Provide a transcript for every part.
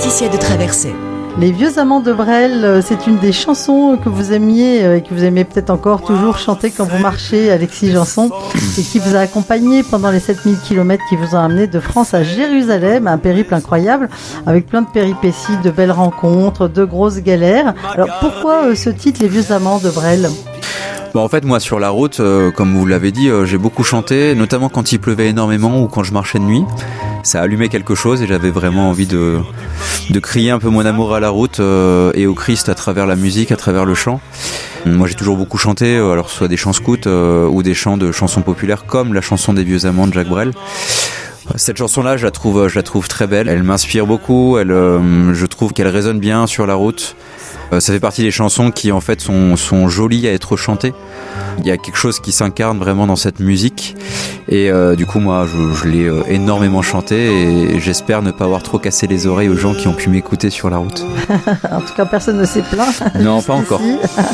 Laetitia de Traversée. Les vieux amants de Brel, c'est une des chansons que vous aimiez et que vous aimez peut-être encore toujours chanter quand vous marchez, Alexis Janson, et qui vous a accompagné pendant les 7000 km qui vous ont amené de France à Jérusalem, un périple incroyable, avec plein de péripéties, de belles rencontres, de grosses galères. Alors pourquoi ce titre, Les vieux amants de Brel ? Bon, en fait, moi, sur la route, comme vous l'avez dit, j'ai beaucoup chanté, notamment quand il pleuvait énormément ou quand je marchais de nuit. Ça allumait quelque chose et j'avais vraiment envie de crier un peu mon amour à la route et au Christ à travers la musique, à travers le chant. Moi, j'ai toujours beaucoup chanté, alors soit des chants scouts ou des chants de chansons populaires comme la chanson des vieux amants de Jacques Brel. Cette chanson-là, je la trouve très belle. Elle m'inspire beaucoup. Je trouve qu'elle résonne bien sur la route. Ça fait partie des chansons qui en fait sont jolies à être chantées. Il y a quelque chose qui s'incarne vraiment dans cette musique et du coup moi je l'ai énormément chanté et j'espère ne pas avoir trop cassé les oreilles aux gens qui ont pu m'écouter sur la route. En tout cas personne ne s'est plaint. Non, pas encore.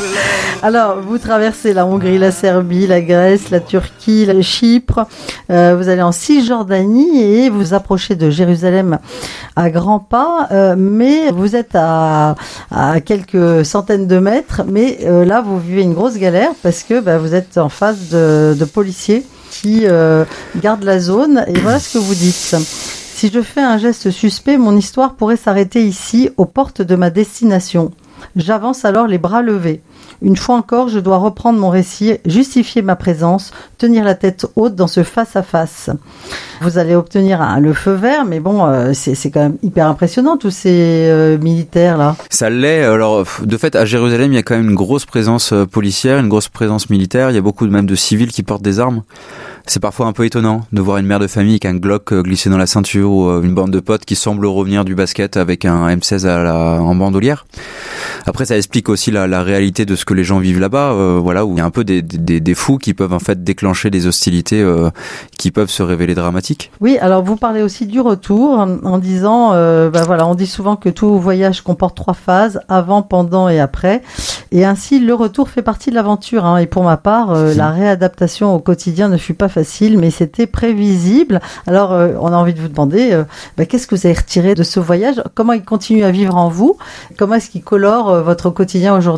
Alors vous traversez la Hongrie, la Serbie, la Grèce, la Turquie, la Chypre, vous allez en Cisjordanie et vous approchez de Jérusalem à grands pas, mais vous êtes à quelques centaines de mètres, mais là vous vivez une grosse galère parce que vous êtes en face de policiers qui gardent la zone et voilà ce que vous dites. Si je fais un geste suspect, mon histoire pourrait s'arrêter ici, aux portes de ma destination. J'avance alors les bras levés. Une fois encore, je dois reprendre mon récit, justifier ma présence, tenir la tête haute dans ce face-à-face. Vous allez obtenir le feu vert, mais bon, c'est quand même hyper impressionnant, tous ces militaires-là. Ça l'est. Alors, de fait, à Jérusalem, il y a quand même une grosse présence policière, une grosse présence militaire. Il y a beaucoup même de civils qui portent des armes. C'est parfois un peu étonnant de voir une mère de famille avec un Glock glissé dans la ceinture ou une bande de potes qui semble revenir du basket avec un M16 en bandoulière. Après, ça explique aussi la réalité de ce que les gens vivent là-bas, voilà, où il y a un peu des fous qui peuvent en fait déclencher des hostilités qui peuvent se révéler dramatiques. Oui, alors vous parlez aussi du retour en disant, on dit souvent que tout voyage comporte 3 phases, avant, pendant et après, et ainsi le retour fait partie de l'aventure. Hein, et pour ma part, la réadaptation au quotidien ne fut pas facile, mais c'était prévisible. Alors, on a envie de vous demander, qu'est-ce que vous avez retiré de ce voyage ? Comment il continue à vivre en vous ? Comment est-ce qu'il colore votre quotidien aujourd'hui ?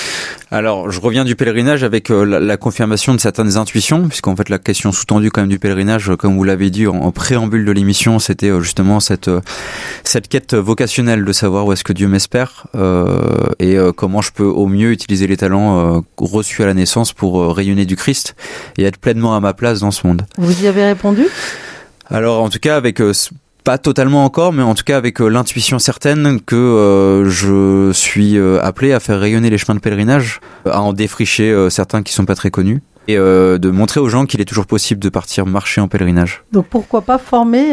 Alors, je reviens du pèlerinage avec la confirmation de certaines intuitions, puisqu'en fait la question sous-tendue quand même du pèlerinage, comme vous l'avez dit en préambule de l'émission, c'était justement cette quête vocationnelle de savoir où est-ce que Dieu m'espère et comment je peux au mieux utiliser les talents reçus à la naissance pour rayonner du Christ et être pleinement à ma place dans ce monde. Vous y avez répondu ? Alors, en tout cas, avec pas totalement encore, mais en tout cas avec l'intuition certaine que je suis appelé à faire rayonner les chemins de pèlerinage, à en défricher certains qui sont pas très connus, et de montrer aux gens qu'il est toujours possible de partir marcher en pèlerinage. Donc pourquoi pas former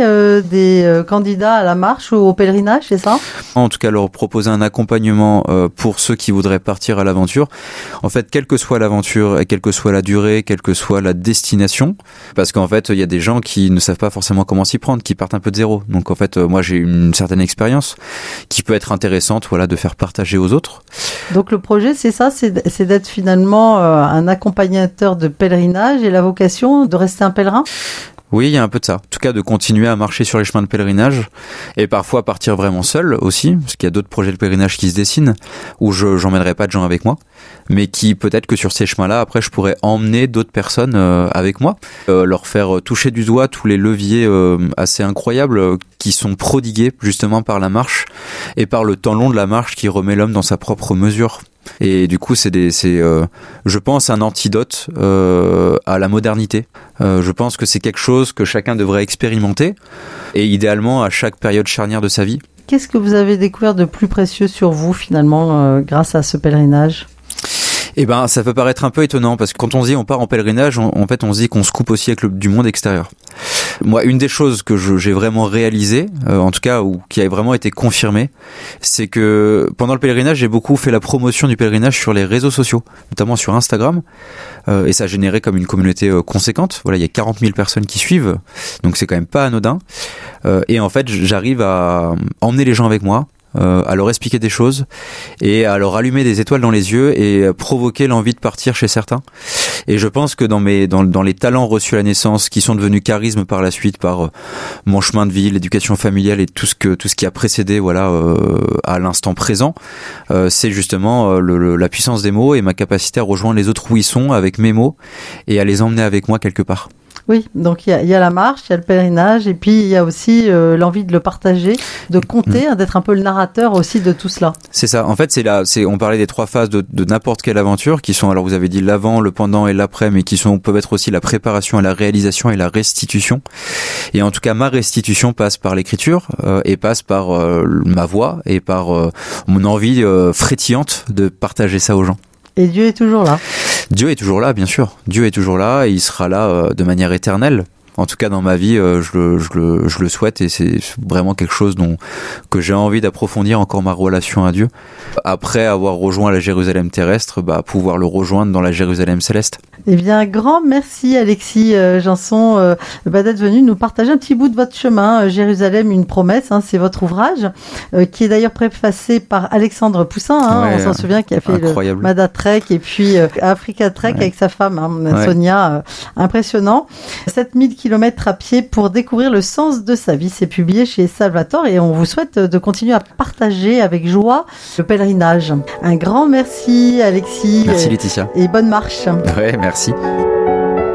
des candidats à la marche ou au pèlerinage, c'est ça ? En tout cas, leur proposer un accompagnement pour ceux qui voudraient partir à l'aventure. En fait, quelle que soit l'aventure et quelle que soit la durée, quelle que soit la destination, parce qu'en fait, il y a des gens qui ne savent pas forcément comment s'y prendre, qui partent un peu de zéro. Donc en fait, moi j'ai une certaine expérience qui peut être intéressante, voilà, de faire partager aux autres. Donc le projet, c'est ça, c'est d'être finalement un accompagnateur de pèlerinage et la vocation de rester un pèlerin ? Oui, il y a un peu de ça. En tout cas, de continuer à marcher sur les chemins de pèlerinage et parfois partir vraiment seul aussi, parce qu'il y a d'autres projets de pèlerinage qui se dessinent où j'emmènerai pas de gens avec moi, mais qui peut-être que sur ces chemins-là, après, je pourrais emmener d'autres personnes avec moi, leur faire toucher du doigt tous les leviers assez incroyables qui sont prodigués justement par la marche et par le temps long de la marche qui remet l'homme dans sa propre mesure. Et du coup, c'est je pense, un antidote à la modernité. Je pense que c'est quelque chose que chacun devrait expérimenter, et idéalement à chaque période charnière de sa vie. Qu'est-ce que vous avez découvert de plus précieux sur vous, finalement, grâce à ce pèlerinage ? Eh ben, ça peut paraître un peu étonnant, parce que quand on se dit on part en pèlerinage, en fait, on se dit qu'on se coupe aussi avec du monde extérieur. Moi, une des choses que j'ai vraiment réalisé, en tout cas, ou qui a vraiment été confirmée, c'est que pendant le pèlerinage, j'ai beaucoup fait la promotion du pèlerinage sur les réseaux sociaux, notamment sur Instagram, et ça a généré comme une communauté conséquente. Voilà, il y a 40 000 personnes qui suivent, donc c'est quand même pas anodin. Et en fait, j'arrive à emmener les gens avec moi, à leur expliquer des choses et à leur allumer des étoiles dans les yeux et provoquer l'envie de partir chez certains. Et je pense que dans les talents reçus à la naissance, qui sont devenus charisme par la suite, par mon chemin de vie, l'éducation familiale et tout ce qui a précédé, à l'instant présent, c'est justement la puissance des mots et ma capacité à rejoindre les autres où ils sont avec mes mots et à les emmener avec moi quelque part. Oui, donc il y a la marche, il y a le pèlerinage, et puis il y a aussi l'envie de le partager, de compter, d'être un peu le narrateur aussi de tout cela. C'est ça. En fait, on parlait des 3 phases de n'importe quelle aventure, qui sont, alors vous avez dit l'avant, le pendant et l'après, mais qui peuvent être aussi la préparation à la réalisation et la restitution. Et en tout cas, ma restitution passe par l'écriture, et passe par ma voix et par mon envie frétillante de partager ça aux gens. Et Dieu est toujours là. Dieu est toujours là, bien sûr. Dieu est toujours là et il sera là de manière éternelle. En tout cas, dans ma vie, je le souhaite et c'est vraiment quelque chose que j'ai envie d'approfondir encore ma relation à Dieu. Après avoir rejoint la Jérusalem terrestre, pouvoir le rejoindre dans la Jérusalem céleste. Eh bien, grand merci Alexis Janson d'être venu nous partager un petit bout de votre chemin. Jérusalem, une promesse, c'est votre ouvrage qui est d'ailleurs préfacé par Alexandre Poussin. On s'en souvient, qui a fait incroyable. Le Mada Trek et puis Africa Trek avec sa femme, Sonia. Impressionnant. 7000 kilomètres à pied pour découvrir le sens de sa vie. C'est publié chez Salvatore et on vous souhaite de continuer à partager avec joie le pèlerinage. Un grand merci Alexis. Merci Laetitia. Et bonne marche. Ouais, merci.